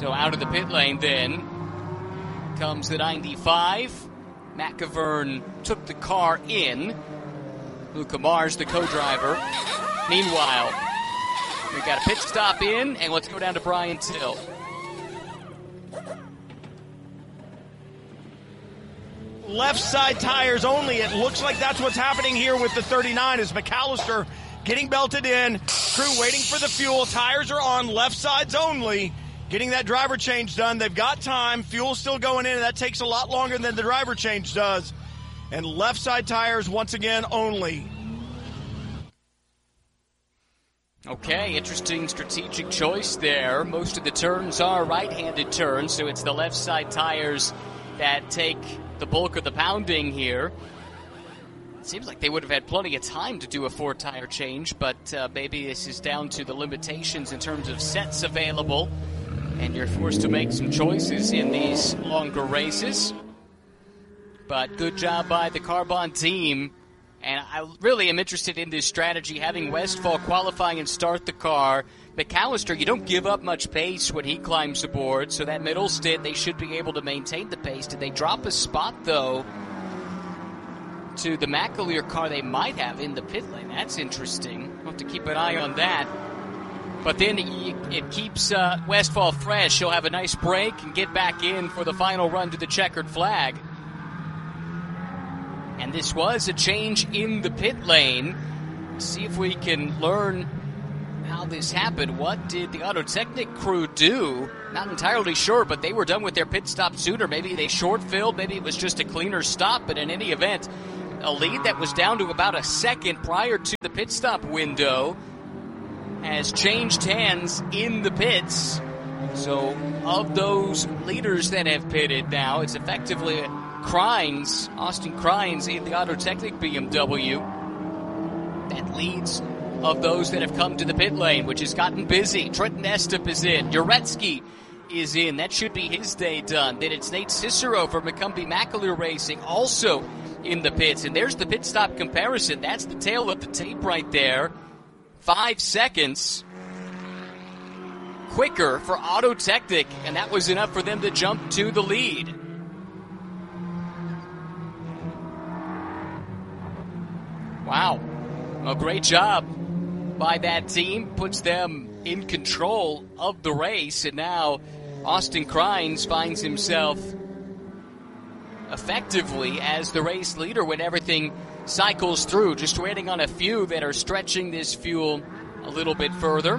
So out of the pit lane then comes the 95. McIvern took the car in. Luca Mars, the co-driver. Meanwhile, we've got a pit stop in, and let's go down to Brian Till. Left side tires only. It looks like that's what's happening here with the 39 as McAllister getting belted in. Crew waiting for the fuel. Tires are on. Left sides only. Getting that driver change done. They've got time. Fuel's still going in, and that takes a lot longer than the driver change does. And left side tires once again only. Okay, interesting strategic choice there. Most of the turns are right-handed turns, so it's the left side tires that take the bulk of the pounding here. It seems like they would have had plenty of time to do a 4-tire change, but maybe this is down to the limitations in terms of sets available, and you're forced to make some choices in these longer races. But good job by the Carbon team, and I really am interested in this strategy, having Westphal qualify and start the car. McAllister, you don't give up much pace when he climbs aboard, so that middle stint, they should be able to maintain the pace. Did they drop a spot, though, to the McAleer car they might have in the pit lane? That's interesting. We'll have to keep an eye on that. But then it keeps Westphal fresh. He'll have a nice break and get back in for the final run to the checkered flag. And this was a change in the pit lane. See if we can learn how this happened. What did the Autotechnic crew do? Not entirely sure, but they were done with their pit stop sooner. Maybe they short-filled. Maybe it was just a cleaner stop. But in any event, a lead that was down to about a second prior to the pit stop window has changed hands in the pits. So of those leaders that have pitted now, it's effectively Crines, Austin Crines in the Autotechnic BMW that leads of those that have come to the pit lane, which has gotten busy. Trenton Estep is in. Uretsky is in. That should be his day done. Then it's Nate Cicero for McCumbee McAleer Racing also in the pits. And there's the pit stop comparison. That's the tail of the tape right there. 5 seconds quicker for Autotechnic, and that was enough for them to jump to the lead. Wow. A great job by that team. Puts them in control of the race, and now Austin Crines finds himself effectively as the race leader when everything cycles through. Just waiting on a few that are stretching this fuel a little bit further.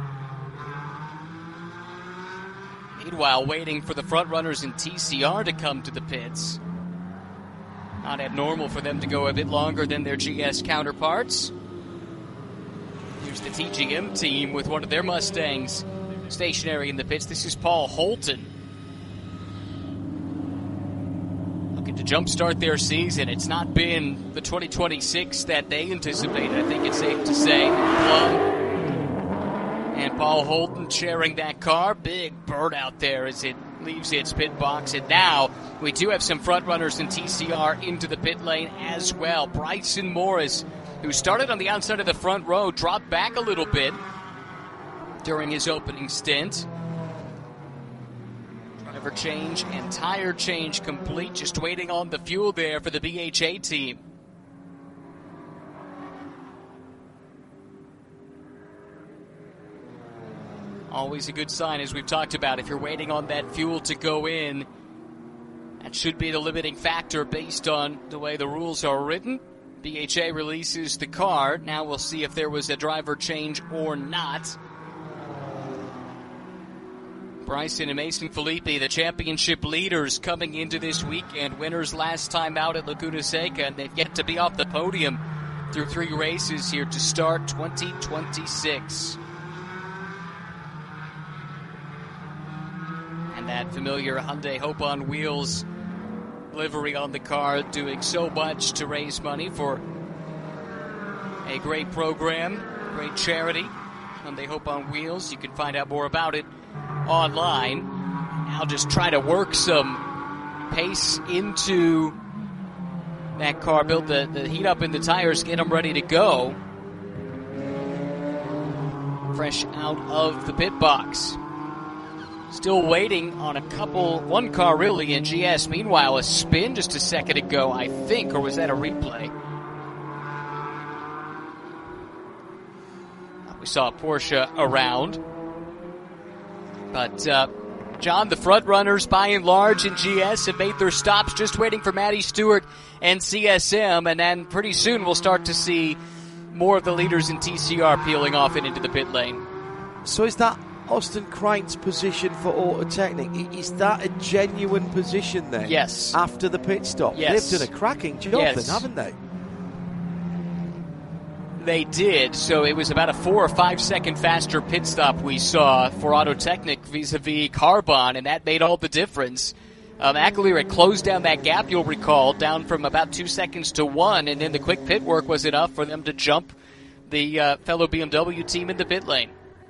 Meanwhile, waiting for the front runners in TCR to come to the pits. Not abnormal for them to go a bit longer than their GS counterparts. Here's the TGM team with one of their Mustangs stationary in the pits. This is Paul Holton. Looking to jumpstart their season. It's not been the 2026 that they anticipated, I think it's safe to say. Plum and Paul Holton sharing that car. Big bird out there as it leaves its pit box. And now we do have some front runners in TCR into the pit lane as well. Bryson Morris, who started on the outside of the front row, dropped back a little bit during his opening stint. Driver change and tire change complete. Just waiting on the fuel there for the BHA team. Always a good sign, as we've talked about. If you're waiting on that fuel to go in, that should be the limiting factor based on the way the rules are written. BHA releases the car. Now we'll see if there was a driver change or not. Bryson and Mason Filippi, the championship leaders coming into this weekend. Winners last time out at Laguna Seca, and they've yet to be off the podium through 3 races here to start 2026. And that familiar Hyundai Hope on Wheels livery on the car, doing so much to raise money for a great program, great charity. Hyundai Hope on Wheels. You can find out more about it online. I'll just try to work some pace into that car, build the heat up in the tires, get them ready to go. Fresh out of the pit box. Still waiting on one car really in GS. Meanwhile, a spin just a second ago, I think, or was that a replay? We saw Porsche around. But, John, the front runners by and large in GS have made their stops, just waiting for Matty Stewart and CSM, and then pretty soon we'll start to see more of the leaders in TCR peeling off and into the pit lane. So is that Austin Kreint's position for Autotechnic? Is that a genuine position then? Yes. After the pit stop? Yes. They've done a cracking job then, haven't they? They did. So it was about a 4 or 5 second faster pit stop we saw for Autotechnic vis-a-vis Carbon, and that made all the difference. Aguilera had closed down that gap, you'll recall, down from about 2 seconds to 1, and then the quick pit work was enough for them to jump the fellow BMW team in the pit lane.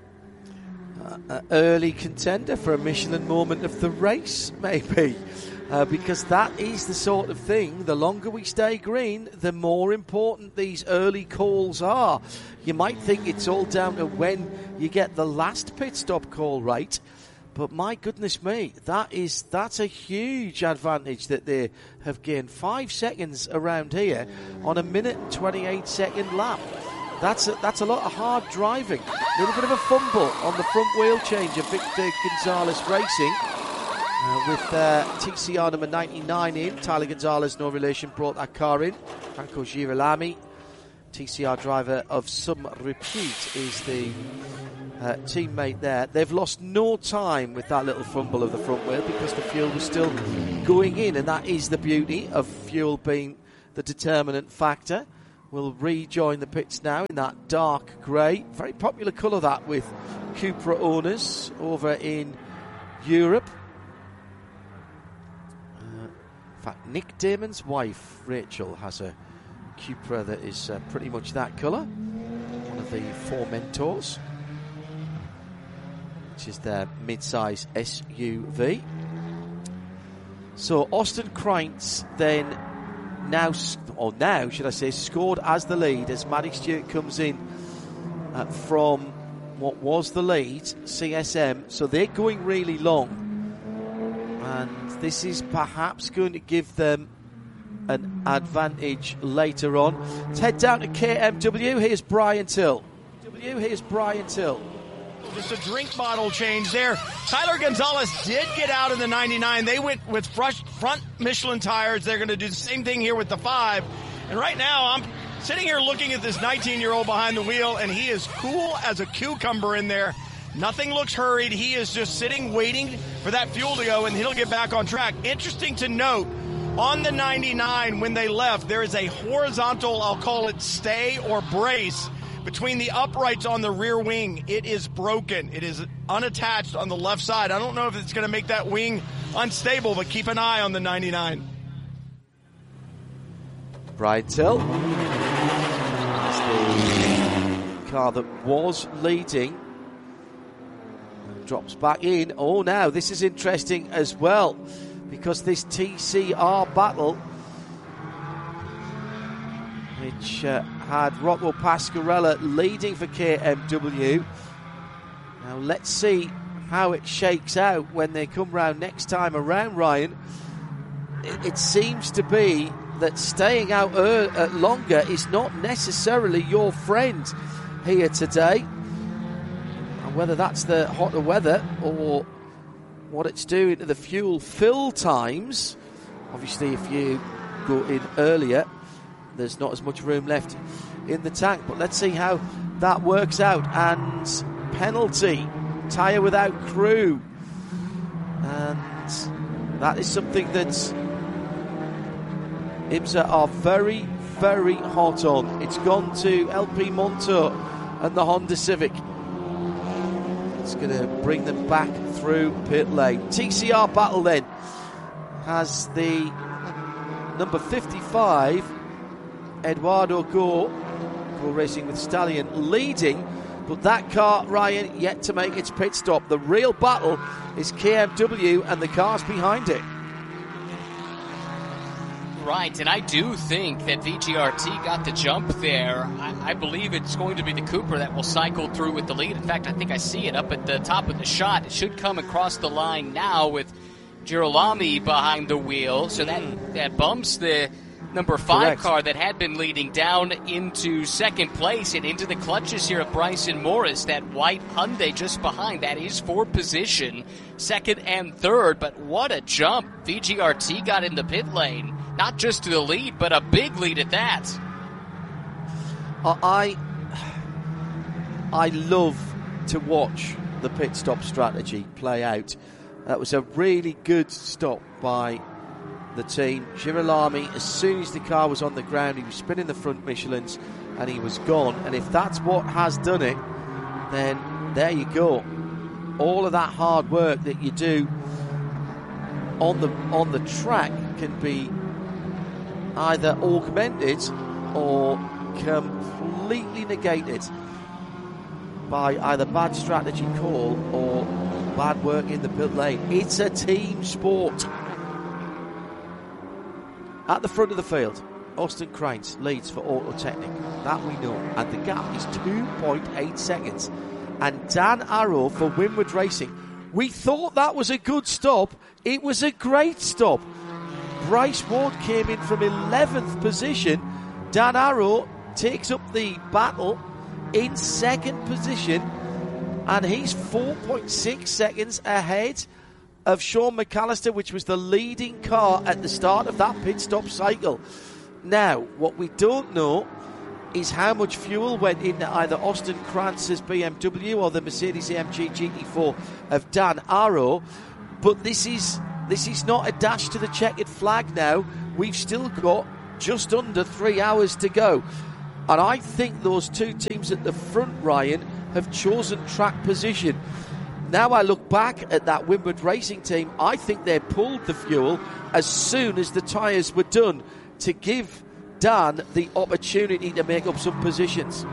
Early contender for a Michelin moment of the race, maybe. Because that is the sort of thing, the longer we stay green, the more important these early calls are. You might think it's all down to when you get the last pit stop call right, but my goodness me, that's a huge advantage that they have gained. 5 seconds around here on a 1:28 lap. That's a lot of hard driving. A little bit of a fumble on the front wheel change of Victor Gonzalez Racing. With TCR number 99 in, Tyler Gonzalez, no relation, brought that car in. Franco Girolami, TCR driver of some repute, is the teammate there. They've lost no time with that little fumble of the front wheel because the fuel was still going in, and that is the beauty of fuel being the determinant factor. We'll rejoin the pits now in that dark grey. Very popular colour, that, with Cupra owners over in Europe. In fact, Nick Damon's wife, Rachel, has a Cupra that is pretty much that colour. One of the 4 Mentors, which is their mid-size SUV. So Austin Kreint then now should I say, scored as the lead as Matty Stewart comes in from what was the lead, CSM. So they're going really long. And this is perhaps going to give them an advantage later on. Let's head down to KMW. Here's Brian Till. Just a drink bottle change there. Tyler Gonzalez did get out in the 99. They went with front Michelin tires. They're going to do the same thing here with the 5. And right now, I'm sitting here looking at this 19-year-old behind the wheel, and he is cool as a cucumber in there. Nothing looks hurried. He is just sitting, waiting for that fuel to go, and he'll get back on track. Interesting to note, on the 99, when they left, there is a horizontal, I'll call it stay or brace, between the uprights on the rear wing. It is broken. It is unattached on the left side. I don't know if it's going to make that wing unstable, but keep an eye on the 99. Brian Till. That's the car that was leading. Drops back in. Oh, now this is interesting as well, because this TCR battle, which had Rocco Pasquarella leading for KMW. Now let's see how it shakes out when they come round next time around, Ryan. It seems to be that staying out longer is not necessarily your friend here today. Whether that's the hotter weather or what it's doing to the fuel fill times. Obviously, if you go in earlier, there's not as much room left in the tank. But let's see how that works out. And penalty, tyre without crew. And that is something that IMSA are very, very hot on. It's gone to LP Monto and the Honda Civic. It's going to bring them back through pit lane. TCR battle then has the number 55, Eduardo Go racing with Stallion, leading, but that car, Ryan, yet to make its pit stop. The real battle is KMW and the cars behind it. Right, and I do think that VGRT got the jump there. I believe it's going to be the Cooper that will cycle through with the lead. In fact, I think I see it up at the top of the shot. It should come across the line now with Girolami behind the wheel. So that bumps the number 5 Correct. car that had been leading down into second place and into the clutches here of Bryson Morris. That white Hyundai just behind, that is for position, second and third. But what a jump VGRT got in the pit lane. Not just to the lead, but a big lead at that. I love to watch the pit stop strategy play out. That was a really good stop by the team. Girolami, as soon as the car was on the ground, he was spinning the front Michelins and he was gone. And if that's what has done it, then there you go. All of that hard work that you do on the track can be either augmented or completely negated by either bad strategy call or bad work in the pit lane. It's a team sport. At the front of the field, Austin Krainz leads for Autotechnic. That we know. And the gap is 2.8 seconds. And Dan Arrow for Winward Racing. We thought that was a good stop. It was a great stop. Bryce Ward came in from 11th position. Dan Arrow takes up the battle in second position. And he's 4.6 seconds ahead of Sean McAllister, which was the leading car at the start of that pit stop cycle. Now, what we don't know is how much fuel went into either Austin Kranz's BMW or the Mercedes-AMG GT4 of Dan Arrow. But this is not a dash to the checkered flag now. We've still got just under 3 hours to go. And I think those two teams at the front, Ryan, have chosen track position. Now I look back at that Winward Racing team, I think they pulled the fuel as soon as the tyres were done to give Dan the opportunity to make up some positions.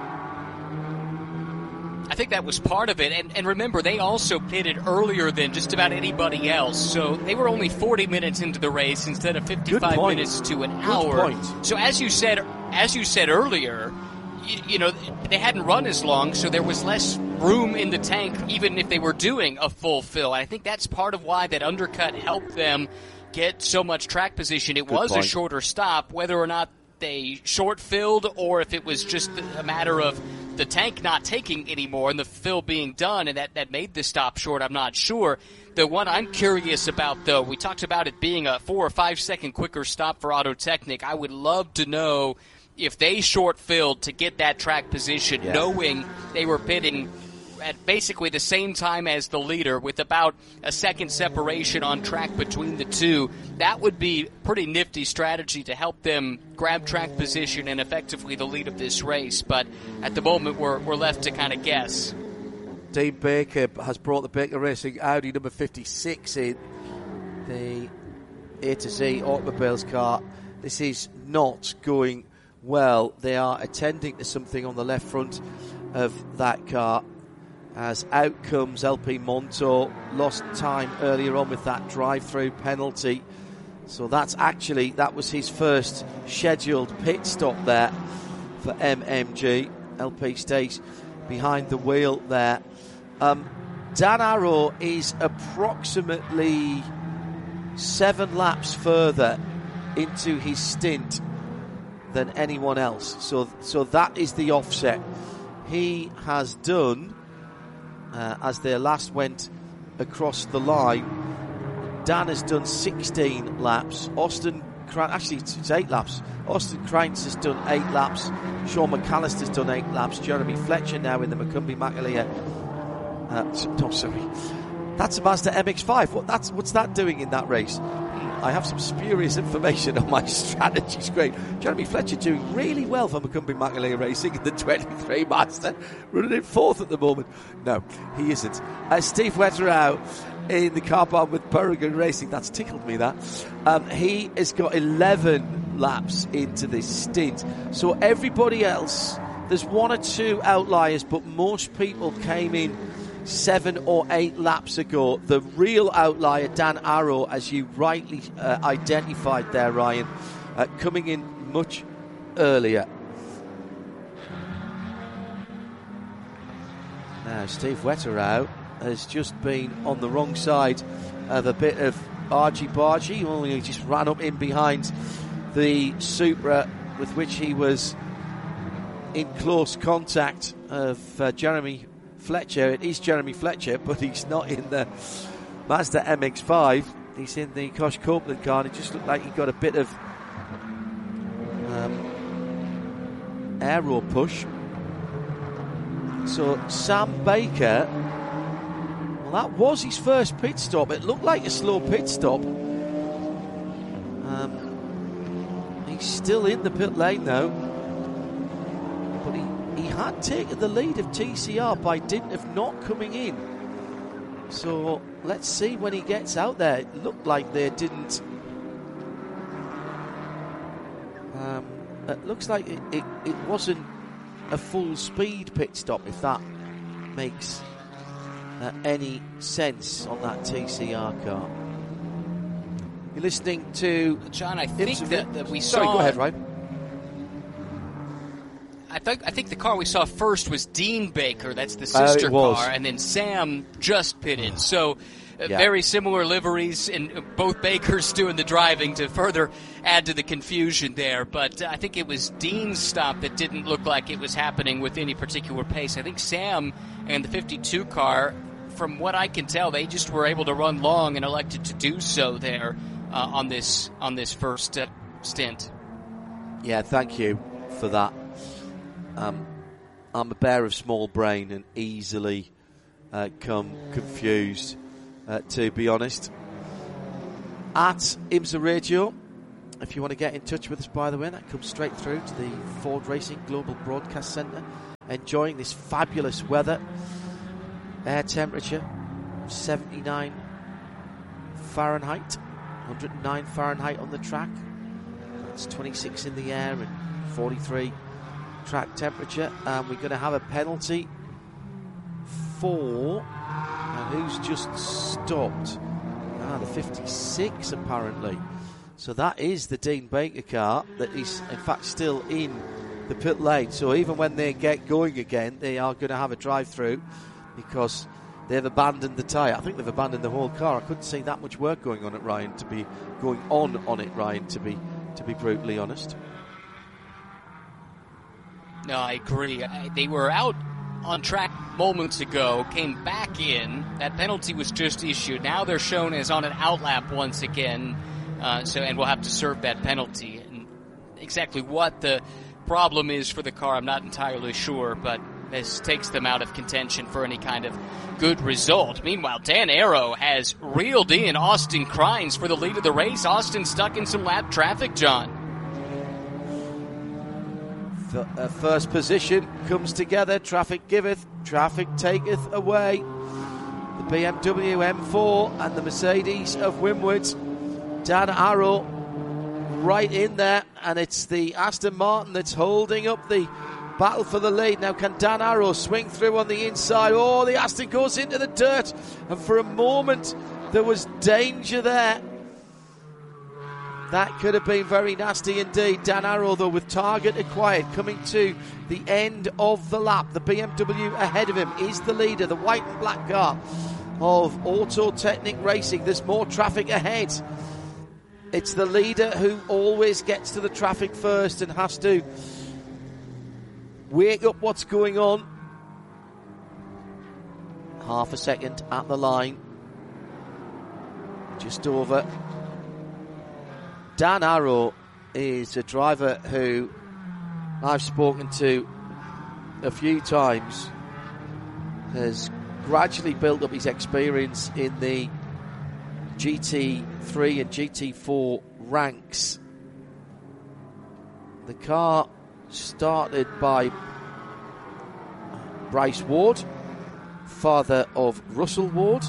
I think that was part of it. And remember, they also pitted earlier than just about anybody else. So they were only 40 minutes into the race instead of 55 minutes to an hour. So as you said earlier, you know, they hadn't run as long, so there was less room in the tank, even if they were doing a full fill. And I think that's part of why that undercut helped them get so much track position. It was a shorter stop, whether or not they short filled or if it was just a matter of the tank not taking anymore and the fill being done, and that made the stop short, I'm not sure. The one I'm curious about, though, we talked about it being a 4 or 5 second quicker stop for Autotechnic. I would love to know if they short-filled to get that track position, knowing they were pitting at basically the same time as the leader with about a second separation on track between the two. That would be pretty nifty strategy to help them grab track position and effectively the lead of this race. But at the moment, we're left to kind of guess. Dean Baker has brought the Baker Racing Audi number 56 in, the A to Z Automobiles car. This is not going well. They are attending to something on the left front of that car, as out comes LP Monto. Lost time earlier on with that drive-through penalty, so that was his first scheduled pit stop there for MMG. LP stays behind the wheel there. Dan Arrow is approximately 7 laps further into his stint than anyone else. So that is the offset. He has done, as they last went across the line, Dan has done 16 laps. It's 8 laps. Austin Krainz has done 8 laps. Sean McAllister's done 8 laps. Jeremy Fletcher now in the Macumbi Makalia. That's a Mazda MX-5. What's that doing in that race? I have some spurious information on my strategy screen. Jeremy Fletcher doing really well for Macumbi Makalia Racing in the 23 Mazda, running in 4th at the moment. No, he isn't. Steve Wetterow in the car park with Berrigan Racing. That's tickled me, that. He has got 11 laps into this stint. So everybody else, there's 1 or 2 outliers, but most people came in 7 or 8 laps ago. The real outlier, Dan Arrow, as you rightly identified there, Ryan, coming in much earlier. Now, Steve Wetterau has just been on the wrong side of a bit of argy-bargy. Well, he just ran up in behind the Supra with which he was in close contact of Jeremy Fletcher. It is Jeremy Fletcher, but he's not in the Mazda MX-5. He's in the Kosh Copeland car, and it just looked like he got a bit of aero push. So Sam Baker, well, that was his first pit stop. It looked like a slow pit stop. He's still in the pit lane though, but he had taken the lead of TCR by dint of not coming in. So let's see when he gets out there. It looked like they didn't. It looks like it wasn't a full speed pit stop, if that makes any sense on that TCR car. You're listening to John. I think that we saw. Sorry, go ahead, Ryan. I think the car we saw first was Dean Baker. That's the sister car, and then Sam just pitted. So very similar liveries, and both Bakers doing the driving to further add to the confusion there. But I think it was Dean's stop that didn't look like it was happening with any particular pace. I think Sam and the 52 car, from what I can tell, they just were able to run long and elected to do so there on this first stint. Yeah, thank you for that. I'm a bear of small brain and easily come confused, to be honest. At IMSA Radio, if you want to get in touch with us, by the way, that comes straight through to the Ford Racing Global Broadcast Centre. Enjoying this fabulous weather. Air temperature 79 Fahrenheit, 109 Fahrenheit on the track. It's 26 in the air and 43 track temperature. And we're going to have a penalty for who's just stopped. The 56 apparently. So that is the Dean Baker car that is in fact still in the pit lane. So even when they get going again, they are going to have a drive-through because they've abandoned the tyre. I think they've abandoned the whole car. I couldn't see that much work going on it, Ryan, to be brutally honest. No, I agree. They were out on track moments ago, came back in. That penalty was just issued. Now they're shown as on an outlap once again, and we'll have to serve that penalty. And exactly what the problem is for the car, I'm not entirely sure, but this takes them out of contention for any kind of good result. Meanwhile, Dan Arrow has reeled in Austin Crines for the lead of the race. Austin stuck in some lap traffic, John. First position comes together. Traffic giveth, traffic taketh away. The BMW M4 and the Mercedes of Wimwood. Dan Arrow right in there, and it's the Aston Martin that's holding up the battle for the lead. Now can Dan Arrow swing through on the inside? Oh, the Aston goes into the dirt, and for a moment there was danger there. That could have been very nasty indeed. Dan Arrow, though, with target acquired, coming to the end of the lap. The BMW ahead of him is the leader, the white and black car of Auto Technic Racing. There's more traffic ahead. It's the leader who always gets to the traffic first and has to wake up what's going on. Half a second at the line. Just over. Dan Arrow is a driver who I've spoken to a few times, has gradually built up his experience in the GT3 and GT4 ranks. The car started by Bryce Ward, father of Russell Ward,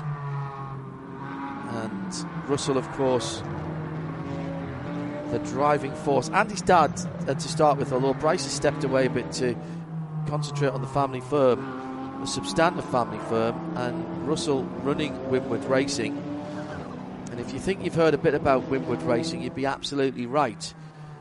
and Russell, of course, the driving force, and his dad to start with, although Bryce has stepped away a bit to concentrate on the family firm. a substantive family firm, and Russell running Winward Racing. And if you think you've heard a bit about Winward Racing, you'd be absolutely right.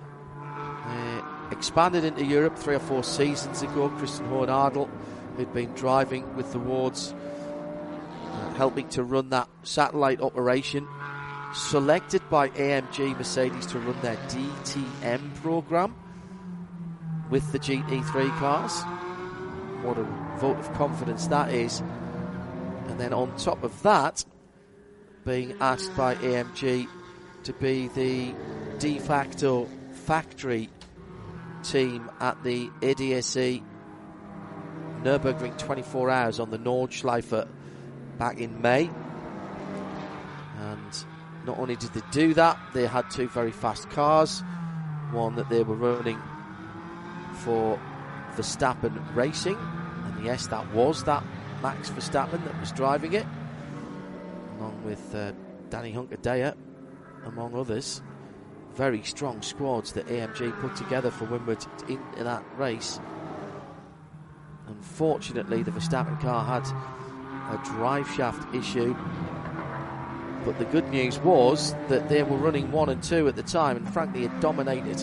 Expanded into Europe 3 or 4 seasons ago. Christian Horn-Ardel, who'd been driving with the Wards, helping to run that satellite operation. Selected by AMG Mercedes to run their DTM program with the GT3 cars. What a vote of confidence that is. And then on top of that, being asked by AMG to be the de facto factory team at the ADAC Nürburgring 24 Hours on the Nordschleife back in May. And not only did they do that, they had 2 very fast cars. One that they were running for Verstappen Racing, and yes, that was that Max Verstappen that was driving it, along with Danny Hunkadea, among others. Very strong squads that AMG put together for Winward in that race. Unfortunately, the Verstappen car had a drive shaft issue, but the good news was that they were running 1 and 2 at the time, and frankly had dominated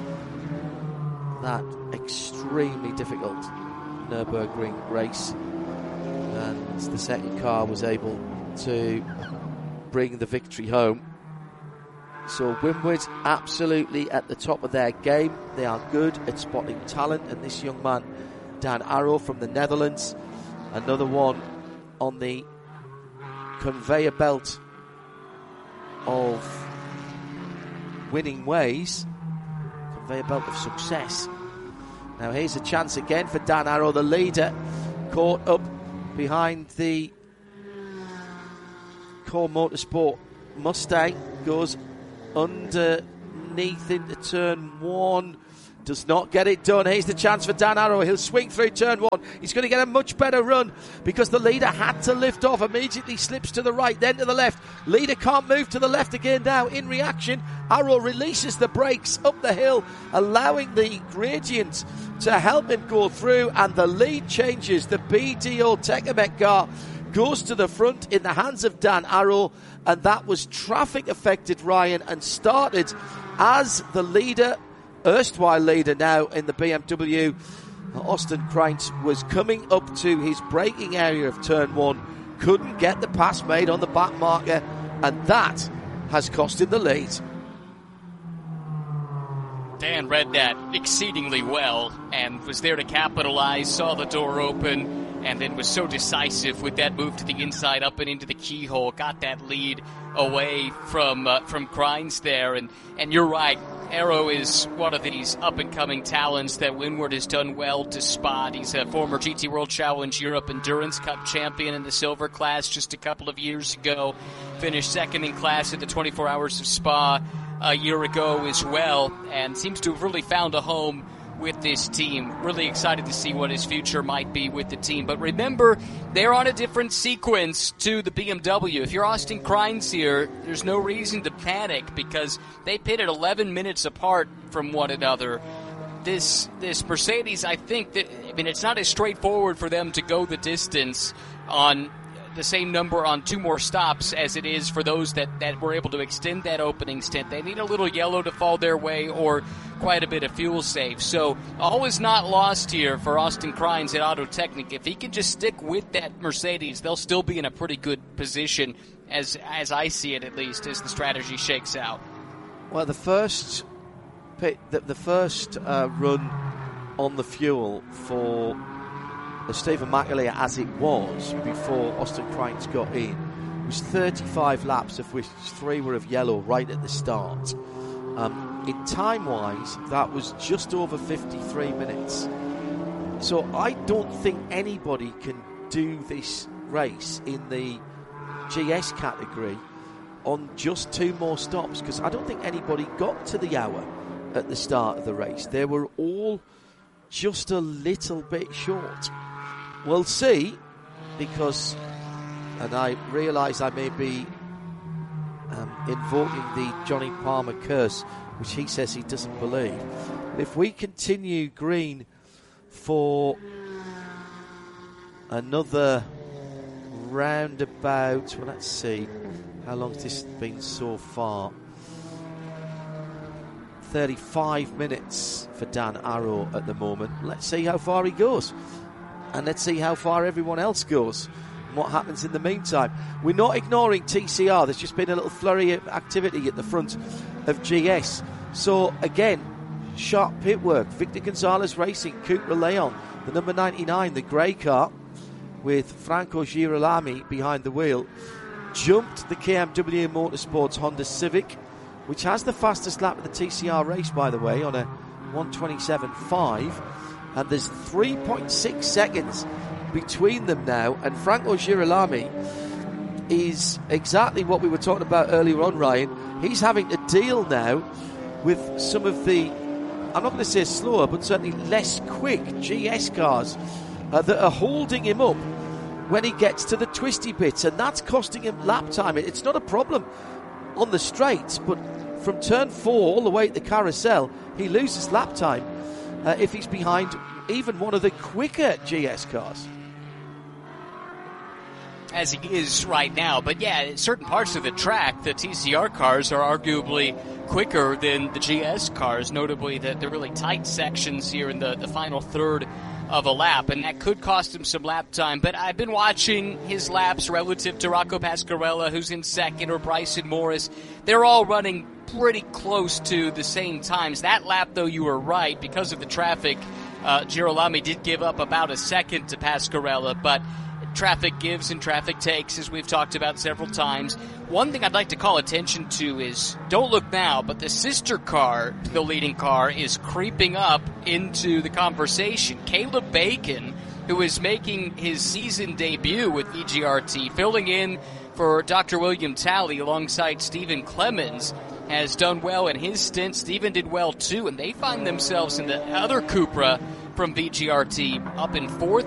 that extremely difficult Nürburgring race, and the second car was able to bring the victory home. So Winward absolutely at the top of their game. They are good at spotting talent, and this young man, Dan Arrow from the Netherlands, another one on the conveyor belt of winning ways, conveyor belt of success. Now here's a chance again for Dan Arrow, the leader, caught up behind the Core Motorsport Mustang, goes underneath into turn 1, does not get it done. Here's the chance for Dan Arrow. He'll swing through turn 1. He's going to get a much better run because the leader had to lift off, immediately slips to the right, then to the left. Leader can't move to the left again now. In reaction, Arrow releases the brakes up the hill, allowing the gradient to help him go through, and the lead changes. The BDO Tecumseh car goes to the front in the hands of Dan Arrow, and that was traffic affected, Ryan, and started as the leader, erstwhile leader now in the BMW, Austin Kreintz, was coming up to his braking area of turn 1, couldn't get the pass made on the back marker, and that has cost him the lead. Dan read that exceedingly well and was there to capitalize, saw the door open, and then was so decisive with that move to the inside, up and into the keyhole, got that lead away from Kreintz there. And you're right, Arrow is one of these up-and-coming talents that Winward has done well to spot. He's a former GT World Challenge Europe Endurance Cup champion in the silver class just a couple of years ago. Finished second in class at the 24 Hours of Spa a year ago as well, and seems to have really found a home with this team. Really excited to see what his future might be with the team. But remember, they're on a different sequence to the BMW. If you're Austin Kreintz here, there's no reason to panic because they pitted 11 minutes apart from one another. This Mercedes, I think that, it's not as straightforward for them to go the distance on the same number on 2 more stops as it is for those that were able to extend that opening stint. They need a little yellow to fall their way or quite a bit of fuel save. So all is not lost here for Austin Kreintz at Auto Technica. If he can just stick with that Mercedes, they'll still be in a pretty good position, as I see it at least, as the strategy shakes out. Well, the first run on the fuel for Stephen McAleer, as it was before Austin Kreintz got in, was 35 laps, of which 3 were of yellow right at the start. In time-wise, that was just over 53 minutes. So I don't think anybody can do this race in the GS category on just 2 more stops, because I don't think anybody got to the hour at the start of the race. They were all just a little bit short. We'll see, because, and I realise I may be invoking the Johnny Palmer curse, which he says he doesn't believe. But if we continue green for another roundabout. Well, let's see. How long has this been so far? 35 minutes for Dan Arrow at the moment. Let's see how far he goes. And let's see how far everyone else goes. And what happens in the meantime. We're not ignoring TCR. There's just been a little flurry of activity at the front of GS. So, again, sharp pit work. Victor Gonzalez Racing, Cupra Leon, the number 99, the grey car, with Franco Girolami behind the wheel, jumped the KMW Motorsports Honda Civic, which has the fastest lap of the TCR race, by the way, on a 1:27.5. And there's 3.6 seconds between them now. And Franco Girolami is exactly what we were talking about earlier on, Ryan. He's having to deal now with some of the, I'm not going to say slower, but certainly less quick GS cars that are holding him up when he gets to the twisty bits. And that's costing him lap time. It's not a problem on the straights, but from turn 4 all the way at the carousel, he loses lap time if he's behind even one of the quicker GS cars. As he is right now. But yeah, in certain parts of the track, the TCR cars are arguably quicker than the GS cars, notably the really tight sections here in the final third of a lap, and that could cost him some lap time. But I've been watching his laps relative to Rocco Pasquarella, who's in second, or Bryson Morris. They're all running pretty close to the same times. That lap, though, you were right, because of the traffic, Girolami did give up about a second to Pasquarella, but traffic gives and traffic takes, as we've talked about several times. One thing I'd like to call attention to is, don't look now, but the sister car to the leading car is creeping up into the conversation. Caleb Bacon, who is making his season debut with VGRT, filling in for Dr. William Talley alongside Stephen Clemens, has done well in his stint. Stephen did well too, and they find themselves in the other Cupra from VGRT up in fourth